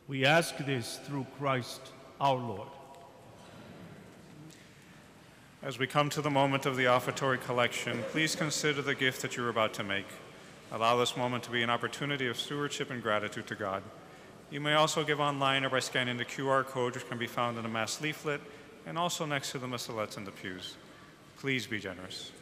We ask this through Christ our Lord. As we come to the moment of the offertory collection, please consider the gift that you're about to make. Allow this moment to be an opportunity of stewardship and gratitude to God. You may also give online or by scanning the QR code, which can be found in the Mass leaflet and also next to the missalettes in the pews. Please be generous.